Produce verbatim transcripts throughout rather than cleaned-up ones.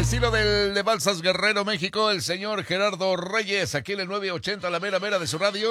estilo del de Balsas Guerrero, México, el señor Gerardo Reyes, aquí en el nueve ochenta, la mera mera de su radio.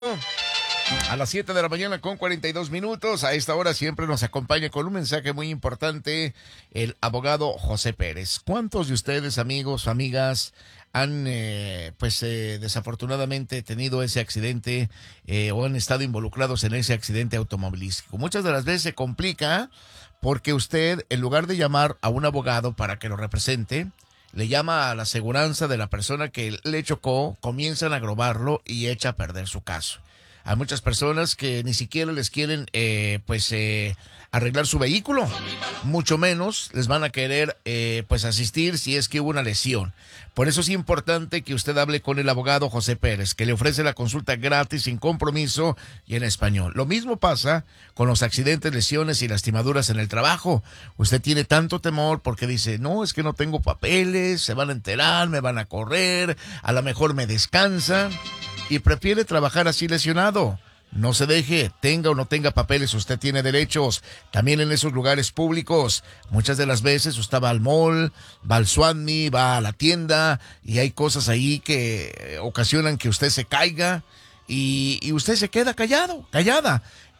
A las siete de la mañana con cuarenta y dos minutos. A esta hora siempre nos acompaña con un mensaje muy importante el abogado José Pérez. ¿Cuántos de ustedes, amigos, amigas, han eh, pues eh, desafortunadamente tenido ese accidente eh, o han estado involucrados en ese accidente automovilístico? Muchas de las veces se complica porque usted, en lugar de llamar a un abogado para que lo represente, le llama a la aseguranza de la persona que le chocó, comienzan a agrobarlo y echa a perder su caso. Hay muchas personas que ni siquiera les quieren eh, pues eh, arreglar su vehículo, mucho menos les van a querer eh, pues asistir si es que hubo una lesión. Por eso es importante que usted hable con el abogado José Pérez, que le ofrece la consulta gratis, sin compromiso y en español. Lo mismo pasa con los accidentes, lesiones y lastimaduras en el trabajo. Usted tiene tanto temor porque dice, no, es que no tengo papeles, se van a enterar, me van a correr, a lo mejor me descansan. Y prefiere trabajar así lesionado. No se deje, tenga o no tenga papeles, usted tiene derechos. También en esos lugares públicos, muchas de las veces usted va al mall, va al Swami, va a la tienda y hay cosas ahí que ocasionan que usted se caiga y, y usted se queda callado, callada.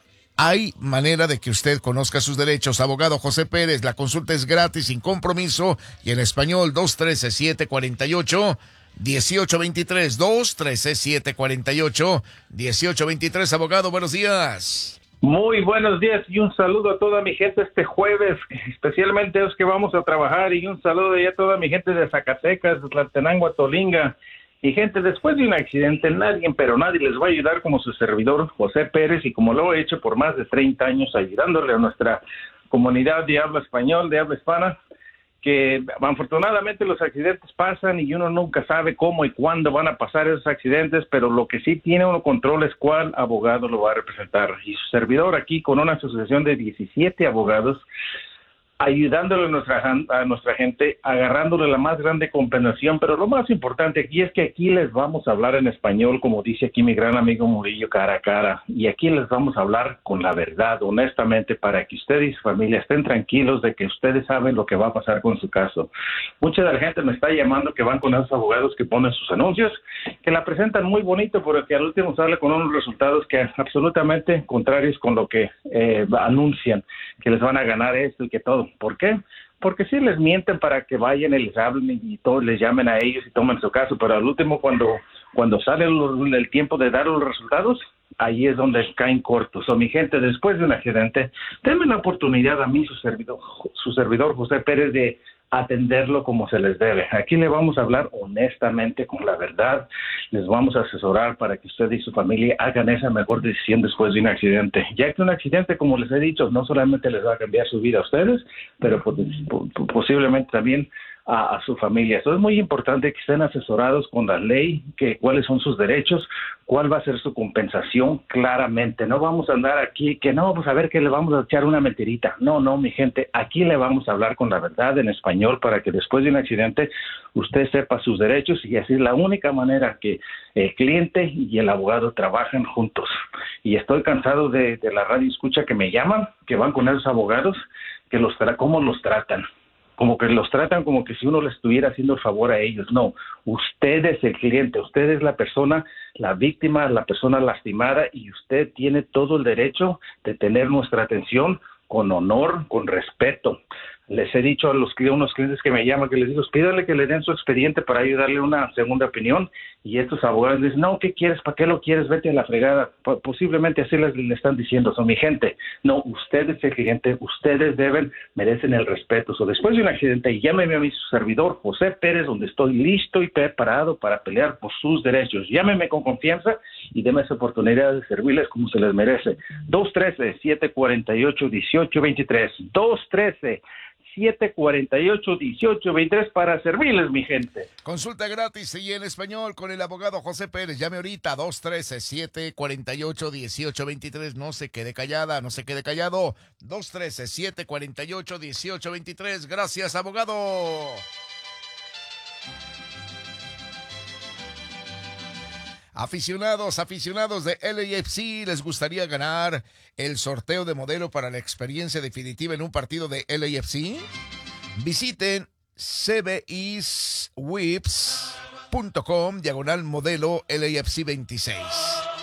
Hay manera de que usted conozca sus derechos. Abogado José Pérez, la consulta es gratis, sin compromiso y en español. Dos uno tres, siete cuatro ocho, uno ocho dos tres, dos uno tres, siete cuatro ocho, uno ocho dos tres. Abogado, buenos días. Muy buenos días y un saludo a toda mi gente este jueves, especialmente a los que vamos a trabajar, y un saludo ya a toda mi gente de Zacatecas, Tlatenango, Tolinga. Y gente, después de un accidente, nadie, pero nadie les va a ayudar como su servidor, José Pérez, y como lo he hecho por más de treinta años, ayudándole a nuestra comunidad de habla español, de habla hispana, que afortunadamente los accidentes pasan y uno nunca sabe cómo y cuándo van a pasar esos accidentes, pero lo que sí tiene uno control es cuál abogado lo va a representar. Y su servidor aquí con una asociación de diecisiete abogados, ayudándole a nuestra, a nuestra gente, agarrándole la más grande compensación, pero lo más importante aquí es que aquí les vamos a hablar en español, como dice aquí mi gran amigo Murillo, cara a cara, y aquí les vamos a hablar con la verdad, honestamente, para que ustedes y su familia estén tranquilos de que ustedes saben lo que va a pasar con su caso. Mucha de la gente me está llamando que van con esos abogados que ponen sus anuncios, que la presentan muy bonito, pero que al último sale con unos resultados que absolutamente contrarios con lo que eh, anuncian, que les van a ganar esto y que todo. ¿Por qué? Porque sí les mienten para que vayan y les hablen y todos les llamen a ellos y tomen su caso, pero al último cuando, cuando sale el, el tiempo de dar los resultados, ahí es donde caen cortos. O mi gente, después de un accidente, denme la oportunidad a mí, su servidor, su servidor José Pérez, de atenderlo como se les debe. Aquí le vamos a hablar honestamente, con la verdad, les vamos a asesorar para que usted y su familia hagan esa mejor decisión después de un accidente, ya que un accidente, como les he dicho, no solamente les va a cambiar su vida a ustedes, pero posiblemente también a, a su familia. Eso es muy importante, que estén asesorados con la ley, que cuáles son sus derechos, cuál va a ser su compensación claramente. No vamos a andar aquí que no, pues a ver que le vamos a echar una mentirita. No, no, mi gente, aquí le vamos a hablar con la verdad en español para que después de un accidente usted sepa sus derechos, y así es la única manera que el cliente y el abogado trabajan juntos. Y estoy cansado de, de la radio escucha que me llaman, que van con esos abogados, que los tra- cómo los tratan. Como que los tratan como que si uno les estuviera haciendo el favor a ellos. No, usted es el cliente, usted es la persona, la víctima, la persona lastimada, y usted tiene todo el derecho de tener nuestra atención con honor, con respeto. Les he dicho a los a unos clientes que me llaman, que les digo, pídale que le den su expediente para ayudarle una segunda opinión, y estos abogados dicen, no, ¿qué quieres? ¿Para qué lo quieres? Vete a la fregada. P- posiblemente así les, le están diciendo. Son mi gente. No, ustedes, el cliente, ustedes deben, merecen el respeto. So, después de un accidente, llámeme a mi servidor, José Pérez, donde estoy listo y preparado para pelear por sus derechos. Llámeme con confianza y déme esa oportunidad de servirles como se les merece. dos uno tres, siete cuatro ocho, uno ocho dos tres. dos uno tres, siete cuatro ocho, uno ocho dos tres para servirles, mi gente. Consulta gratis y en español con el abogado José Pérez. Llame ahorita, dos uno tres, siete cuatro ocho, uno ocho dos tres. No se quede callada, no se quede callado. dos uno tres, siete cuatro ocho, uno ocho dos tres. Gracias, abogado. Aficionados, aficionados de L A F C, ¿les gustaría ganar el sorteo de modelo para la experiencia definitiva en un partido de L A F C? Visiten cbiswips punto com, diagonal modelo L A F C veintiséis.